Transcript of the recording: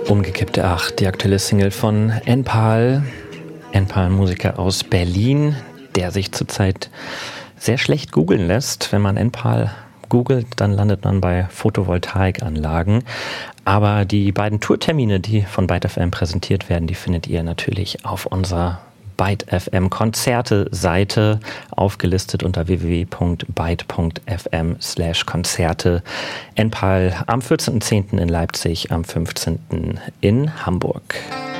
Umgekippte Acht, die aktuelle Single von Enpal. Enpal, Musiker aus Berlin, der sich zurzeit sehr schlecht googeln lässt. Wenn man Enpal googelt, dann landet man bei Photovoltaikanlagen. Aber die beiden Tourtermine, die von Byte FM präsentiert werden, die findet ihr natürlich auf unserer Byte FM Konzerte-Seite, aufgelistet unter www.byte.fm/Konzerte. Enpal am 14.10. in Leipzig, am 15. in Hamburg.